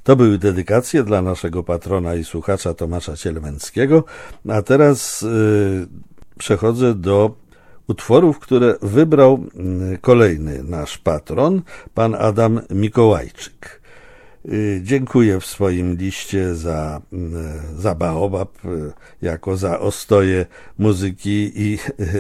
To były dedykacje dla naszego patrona i słuchacza Tomasza Cielemenckiego, a teraz przechodzę do utworów, które wybrał kolejny nasz patron, pan Adam Mikołajczyk. Dziękuję w swoim liście za Baobab, jako za ostoję muzyki i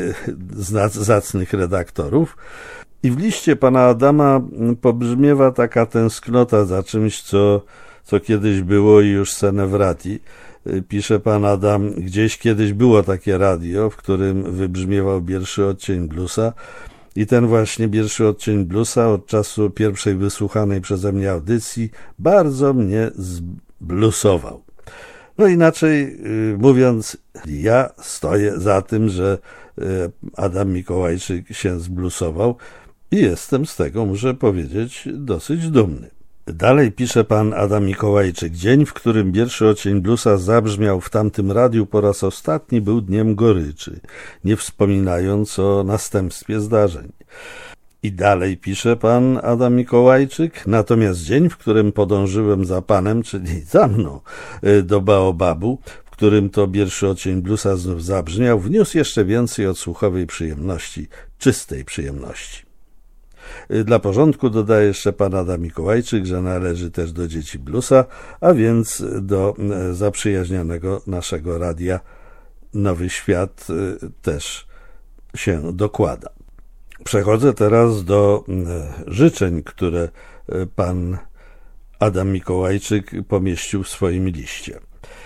zacnych redaktorów. I w liście pana Adama pobrzmiewa taka tęsknota za czymś, co kiedyś było i już se ne wrati. Pisze pan Adam, gdzieś kiedyś było takie radio, w którym wybrzmiewał pierwszy odcień bluesa i ten właśnie pierwszy odcień bluesa od czasu pierwszej wysłuchanej przeze mnie audycji bardzo mnie zblusował. No inaczej mówiąc, ja stoję za tym, że Adam Mikołajczyk się zblusował i jestem z tego, muszę powiedzieć, dosyć dumny. Dalej pisze pan Adam Mikołajczyk. Dzień, w którym pierwszy odcień bluesa zabrzmiał w tamtym radiu po raz ostatni, był dniem goryczy, nie wspominając o następstwie zdarzeń. I dalej pisze pan Adam Mikołajczyk. Natomiast dzień, w którym podążyłem za panem, czyli za mną, do Baobabu, w którym to pierwszy odcień bluesa znów zabrzmiał, wniósł jeszcze więcej odsłuchowej przyjemności, czystej przyjemności. Dla porządku dodaje jeszcze pan Adam Mikołajczyk, że należy też do dzieci bluesa, a więc do zaprzyjaźnionego naszego radia Nowy Świat też się dokłada. Przechodzę teraz do życzeń, które pan Adam Mikołajczyk pomieścił w swoim liście.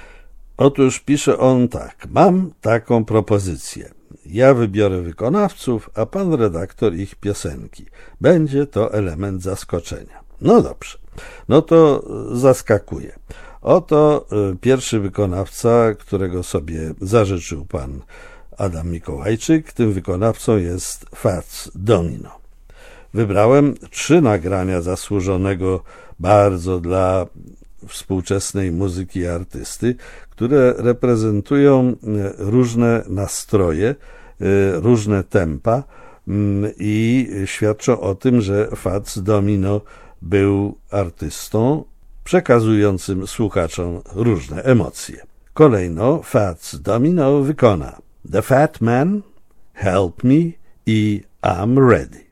Otóż pisze on tak. Mam taką propozycję. Ja wybiorę wykonawców, a pan redaktor ich piosenki. Będzie to element zaskoczenia. No dobrze, no to zaskakuje. Oto pierwszy wykonawca, którego sobie zażyczył pan Adam Mikołajczyk. Tym wykonawcą jest Fats Domino. Wybrałem 3 nagrania zasłużonego bardzo dla współczesnej muzyki i artysty, które reprezentują różne nastroje, różne tempa i świadczą o tym, że Fats Domino był artystą przekazującym słuchaczom różne emocje. Kolejno Fats Domino wykona The Fat Man, Help Me i I'm Ready.